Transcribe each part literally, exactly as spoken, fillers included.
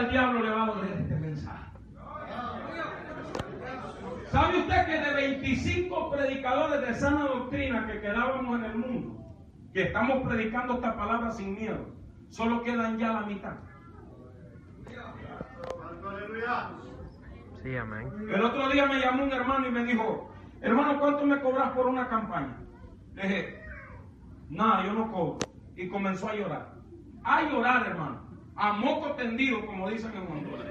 al diablo le va a doler este mensaje. ¿Sabe usted que de veinticinco predicadores de sana doctrina que quedábamos en el mundo, que estamos predicando esta palabra sin miedo, solo quedan ya la mitad? Sí, amén. El otro día me llamó un hermano y me dijo: hermano, ¿cuánto me cobras por una campaña? Le dije: nada, yo no cobro. Y comenzó a llorar. A llorar, hermano. A moco tendido, como dicen en Honduras.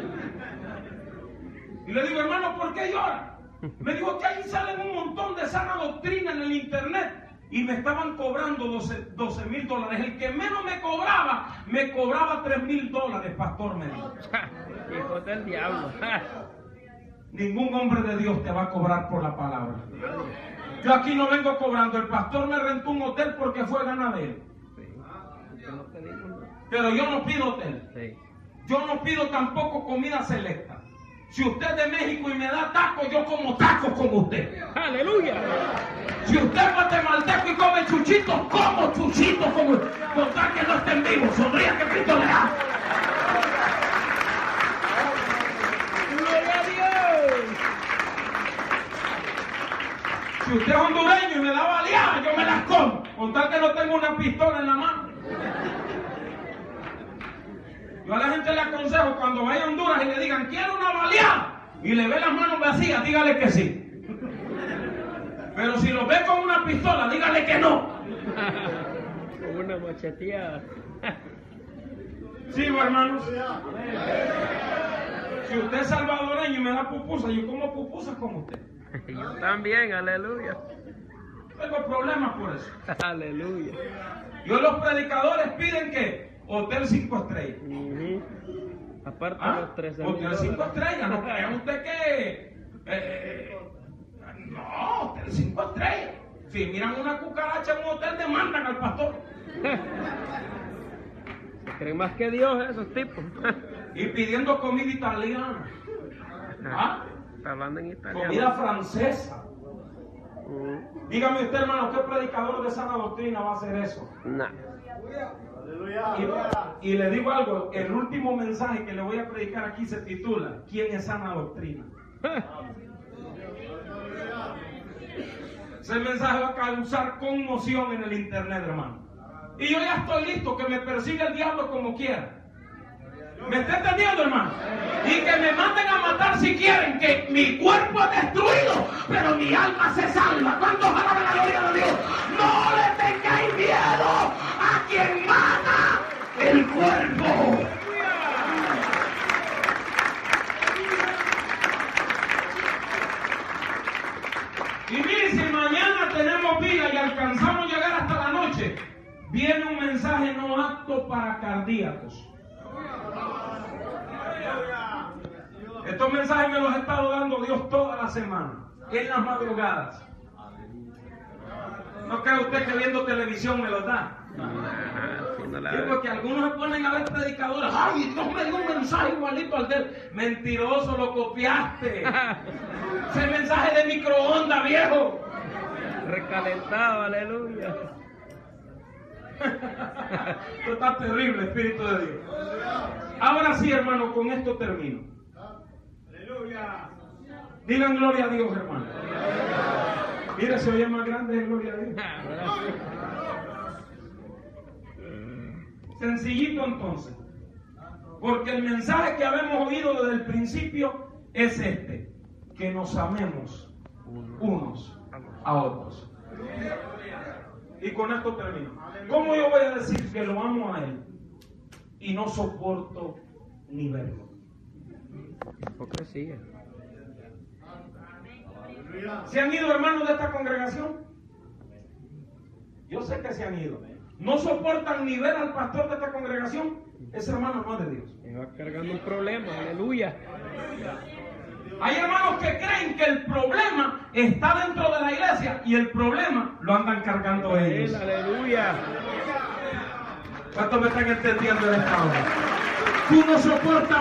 Y le digo: hermano, ¿por qué llora? Me dijo que ahí salen un montón de sana doctrina en el internet. Y me estaban cobrando doce mil dólares. El que menos me cobraba, me cobraba tres mil dólares, pastor, me dijo. Hijo del diablo. Ningún hombre de Dios te va a cobrar por la palabra. Yo aquí no vengo cobrando. El pastor me rentó un hotel porque fue ganadero. Pero yo no pido hotel. Sí. Yo no pido tampoco comida selecta. Si usted es de México y me da tacos, yo como tacos como usted. ¡Aleluya! Si usted es guatemalteco y come chuchitos, como chuchitos como usted. Con tal que no estén vivos, sonría que Cristo le da. ¡Gloria a Dios! Si usted es hondureño y me da baleadas, yo me las como. Con tal que no tengo una pistola en la mano. Yo a la gente le aconsejo, cuando vaya a Honduras y le digan: quiero una baleada, y le ve las manos vacías, dígale que sí. Pero si lo ve con una pistola, dígale que no. Con una macheteada. Sigo, hermanos. Si usted es salvadoreño y me da pupusa, yo como pupusas como usted. Yo también, aleluya. Tengo problemas por eso. Aleluya. Yo, los predicadores piden que hotel cinco estrellas. Uh-huh. Aparte ¿Ah? de los trece mil Hotel cinco estrellas, no crea usted que... Eh, no, hotel cinco estrellas. Si miran una cucaracha en un hotel, demandan al pastor. Se creen más que Dios esos tipos. Y pidiendo comida italiana. ¿Ah? Está hablando en italiano. Comida francesa. Uh-huh. Dígame usted, hermano, ¿qué predicador de sana doctrina va a hacer eso? Nah. Y, y le digo algo, el último mensaje que le voy a predicar aquí se titula: ¿quién es sana doctrina? Ese mensaje va a causar conmoción en el internet, hermano. Y yo ya estoy listo, que me persiga el diablo como quiera. ¿Me está entendiendo, hermano? Y que me manden a matar si quieren, que mi cuerpo es destruido, pero mi alma se salva. ¿Cuántos alaban la gloria de Dios? No le tengáis miedo a quien mata el cuerpo. Y mire, si mañana tenemos vida y alcanzamos a llegar hasta la noche, viene un mensaje no apto para cardíacos. Estos mensajes me los ha estado dando Dios toda la semana, en las madrugadas. ¿No cree usted que viendo televisión me los da? Sí, porque algunos se ponen a ver predicadores. ¡Ay, Dios me dio un mensaje igualito al de él! Mentiroso, lo copiaste. Ese mensaje de microondas, viejo. Recalentado, aleluya. Esto está terrible, Espíritu de Dios. Ahora sí, hermano, con esto termino. Aleluya. Digan gloria a Dios, hermano. Mira, se oye más grande de gloria a Dios. Sencillito entonces. Porque el mensaje que habemos oído desde el principio es este: que nos amemos unos a otros. Y con esto termino. ¿Cómo yo voy a decir que lo amo a él y no soporto ni verlo? Hipocresía. ¿Se han ido hermanos de esta congregación? Yo sé que se han ido. ¿No soportan ni ver al pastor de esta congregación? Ese hermano no es de Dios. Me va cargando un problema, aleluya. Hay hermanos que creen que el problema está dentro de la iglesia y el problema lo andan cargando ellos. Aleluya. ¿Cuántos me están entendiendo en esta hora? Tú no soportas